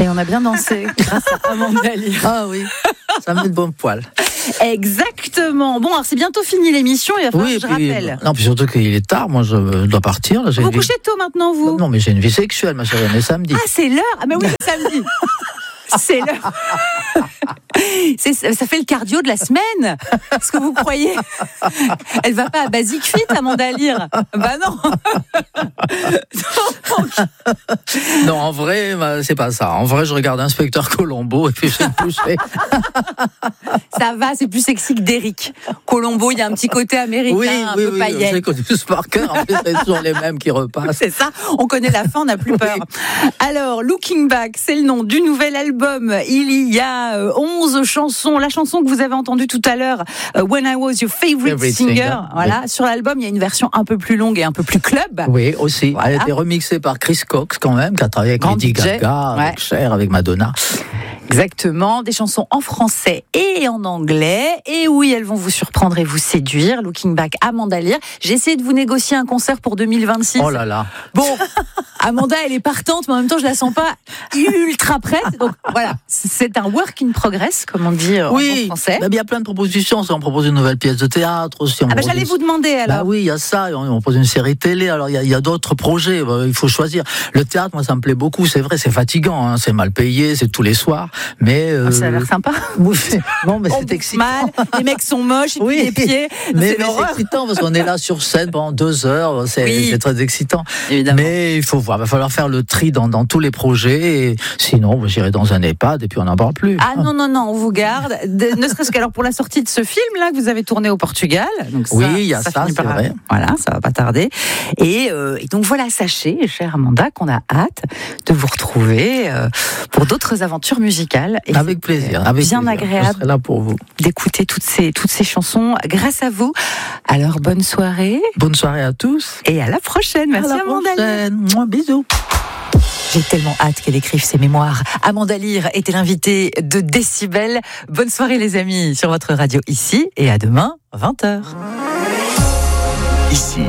Et on a bien dansé grâce à Amanda Lear. Ah oui, ça me met de bon poil. Exactement. Bon, alors c'est bientôt fini l'émission, il va falloir que je rappelle. Non, puis surtout qu'il est tard, moi je dois partir. Là, vous couchez tôt maintenant, vous? Non, mais j'ai une vie sexuelle, ma chérie, on est samedi. Ah, c'est l'heure? Ah, mais oui, c'est samedi. C'est l'heure. Ça fait le cardio de la semaine. Est-ce que vous croyez? Elle va pas à Basic Fit, Amanda Lear? Bah non. Non, en vrai, c'est pas ça. En vrai, je regarde Inspecteur Colombo et puis je vais me coucher. Ça va, c'est plus sexy que d'Eric. Colombo, il y a un petit côté américain, un peu paillet. Je les connais tous par cœur. En plus, c'est toujours les mêmes qui repassent. C'est ça. On connaît la fin, on n'a plus peur. Alors, Looking Back, c'est le nom du nouvel album. Il y a 11 chansons. La chanson que vous avez entendue tout à l'heure, When I Was Your Favorite Singer. Voilà. Oui. Sur l'album, il y a une version un peu plus longue et un peu plus club. Oui, aussi. Voilà. Elle a été remixée par Chris Cox, quand même, qui a travaillé avec Lady Gaga, avec Cher, avec Madonna. Exactement, des chansons en français et en anglais. Et oui, elles vont vous surprendre et vous séduire. Looking Back, Amanda Lear. J'ai essayé de vous négocier un concert pour 2026. Oh là là. Bon, Amanda, elle est partante, mais en même temps, je la sens pas ultra prête. Donc voilà, c'est un work in progress, comme on dit en français. Il y a plein de propositions. On propose une nouvelle pièce de théâtre aussi. J'allais vous demander alors. Bah oui, il y a ça. On propose une série télé. Alors il y a d'autres projets. Il faut choisir. Le théâtre, moi, ça me plaît beaucoup. C'est vrai, c'est fatigant. Hein. C'est mal payé. C'est tous les soirs. Mais ça a l'air sympa. Non, mais c'est excitant. Mal, les mecs sont moches, et puis les pieds. Mais c'est excitant parce qu'on est là sur scène pendant 2 heures. C'est très excitant. Évidemment. Mais il faut voir. Il va falloir faire le tri dans tous les projets. Et sinon, j'irai dans un EHPAD et puis on n'en parle plus. Ah non, on vous garde. Ne serait-ce qu'alors pour la sortie de ce film là que vous avez tourné au Portugal. Donc oui, il y a ça, c'est vrai. Voilà, ça va pas tarder. Et donc voilà, sachez, chère Amanda, qu'on a hâte de vous retrouver pour d'autres aventures musicales. Et avec plaisir. Bien agréable. Je serai là pour vous. D'écouter toutes ces chansons grâce à vous. Alors bonne soirée. Bonne soirée à tous. Et à la prochaine. Merci Amanda Lear. Bisous. J'ai tellement hâte qu'elle écrive ses mémoires. Amanda Lear était l'invitée de Décibel. Bonne soirée les amis sur votre radio ici et à demain 20h. Ici.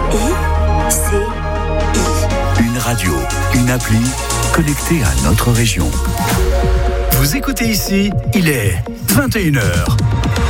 Une radio, une appli connectée à notre région. Vous écoutez ici, il est 21h.